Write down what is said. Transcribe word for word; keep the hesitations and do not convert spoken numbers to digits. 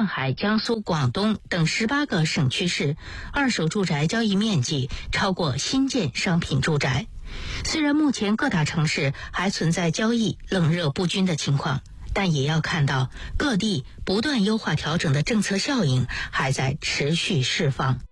上海、江苏、广东等十八个省区市，二手住宅交易面积超过新建商品住宅。虽然目前各大城市还存在交易冷热不均的情况，但也要看到各地不断优化调整的政策效应还在持续释放。